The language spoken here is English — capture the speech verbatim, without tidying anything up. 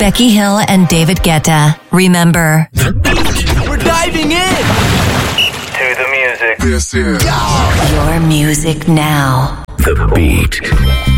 Becky Hill and David Guetta. Remember. We're diving in to the music. This is your music now. The Beat.